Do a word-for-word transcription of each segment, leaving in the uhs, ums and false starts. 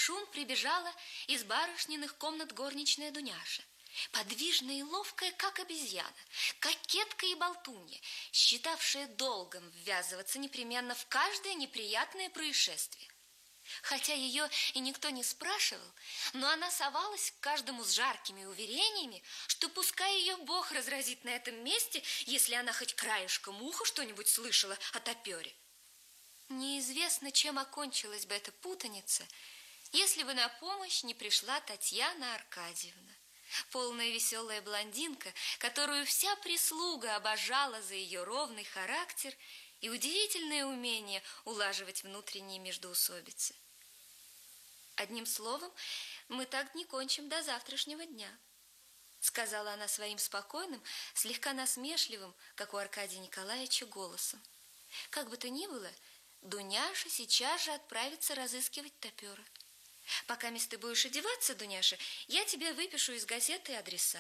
шум прибежала из барышниных комнат горничная Дуняша. Подвижная и ловкая, как обезьяна, кокетка и болтунья, считавшая долгом ввязываться непременно в каждое неприятное происшествие. Хотя ее и никто не спрашивал, но она совалась к каждому с жаркими уверениями, что пускай ее Бог разразит на этом месте, если она хоть краешком уха что-нибудь слышала о топере. Неизвестно, чем окончилась бы эта путаница, если бы на помощь не пришла Татьяна Аркадьевна, полная веселая блондинка, которую вся прислуга обожала за ее ровный характер и удивительное умение улаживать внутренние междоусобицы. Одним словом, мы так не кончим до завтрашнего дня, сказала она своим спокойным, слегка насмешливым, как у Аркадия Николаевича, голосом. Как бы то ни было, Дуняша сейчас же отправится разыскивать топера. Пока мест ты будешь одеваться, Дуняша, я тебе выпишу из газеты адреса.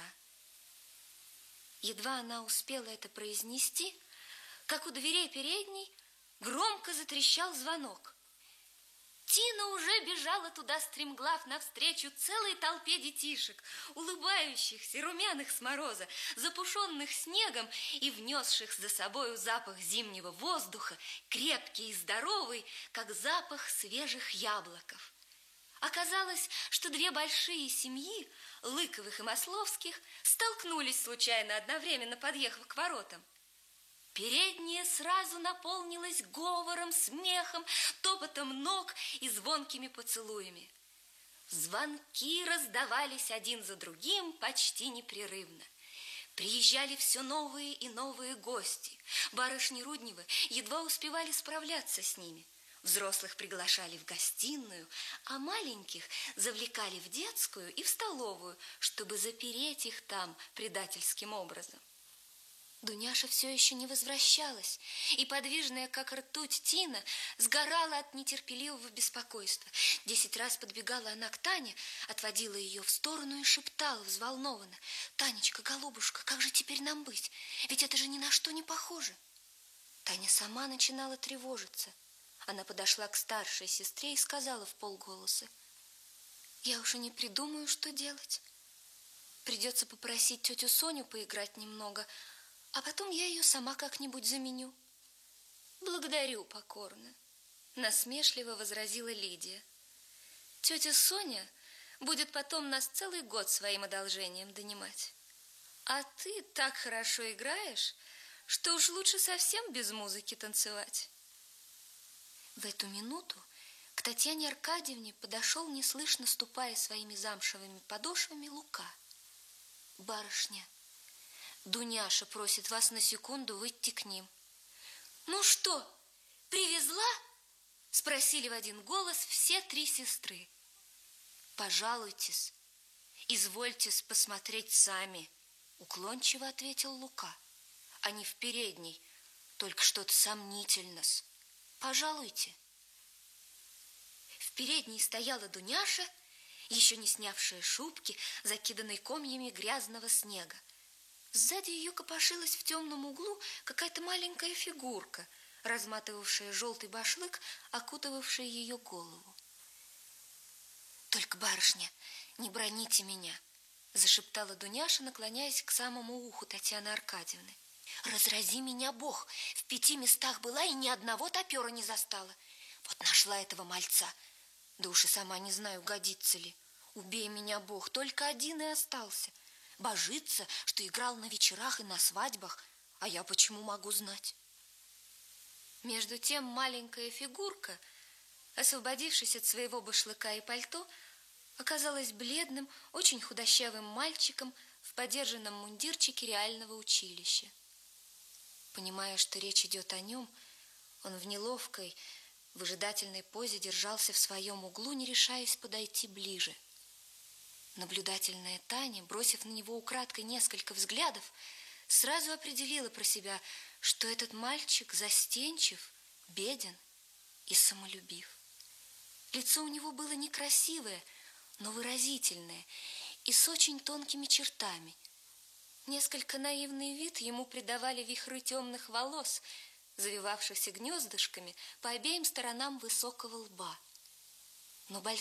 Едва она успела это произнести, как у дверей передней громко затрещал звонок. Тина уже бежала туда стремглав навстречу целой толпе детишек, улыбающихся, румяных с мороза, запушенных снегом и внесших за собою запах зимнего воздуха, крепкий и здоровый, как запах свежих яблоков. Оказалось, что две большие семьи, Лыковых и Масловских, столкнулись случайно одновременно, подъехав к воротам. Передняя сразу наполнилась говором, смехом, топотом ног и звонкими поцелуями. Звонки раздавались один за другим почти непрерывно. Приезжали все новые и новые гости. Барышни Рудневы едва успевали справляться с ними. Взрослых приглашали в гостиную, а маленьких завлекали в детскую и в столовую, чтобы запереть их там предательским образом. Дуняша все еще не возвращалась, и подвижная, как ртуть, Тина сгорала от нетерпеливого беспокойства. Десять раз подбегала она к Тане, отводила ее в сторону и шептала взволнованно: «Танечка, голубушка, как же теперь нам быть? Ведь это же ни на что не похоже». Таня сама начинала тревожиться. Она подошла к старшей сестре и сказала вполголоса: «Я уже не придумаю, что делать. Придется попросить тетю Соню поиграть немного, а потом я ее сама как-нибудь заменю». «Благодарю покорно», — насмешливо возразила Лидия. «Тетя Соня будет потом нас целый год своим одолжением донимать. А ты так хорошо играешь, что уж лучше совсем без музыки танцевать». В эту минуту к Татьяне Аркадьевне подошел, неслышно ступая своими замшевыми подошвами, Лука. «Барышня, Дуняша просит вас на секунду выйти к ним». «Ну что, привезла?» – спросили в один голос все три сестры. «Пожалуйтесь, извольтесь посмотреть сами», – уклончиво ответил Лука. «Они в передней, только что-то сомнительно-с. Пожалуйте». В передней стояла Дуняша, еще не снявшая шубки, закиданной комьями грязного снега. Сзади ее копошилась в темном углу какая-то маленькая фигурка, разматывавшая желтый башлык, окутывавший ее голову. «Только, барышня, не броните меня», – зашептала Дуняша, наклоняясь к самому уху Татьяны Аркадьевны. «Разрази меня Бог, в пяти местах была и ни одного топера не застала. Вот нашла этого мальца, да уж и сама не знаю, годится ли. Убей меня Бог, только один и остался. Божится, что играл на вечерах и на свадьбах, а я почему могу знать?» Между тем маленькая фигурка, освободившись от своего башлыка и пальто, оказалась бледным, очень худощавым мальчиком в подержанном мундирчике реального училища. Понимая, что речь идет о нем, он в неловкой, выжидательной позе держался в своем углу, не решаясь подойти ближе. Наблюдательная Таня, бросив на него украдкой несколько взглядов, сразу определила про себя, что этот мальчик застенчив, беден и самолюбив. Лицо у него было некрасивое, но выразительное и с очень тонкими чертами. Несколько наивный вид ему придавали вихры темных волос, завивавшихся гнездышками по обеим сторонам высокого лба. Но большие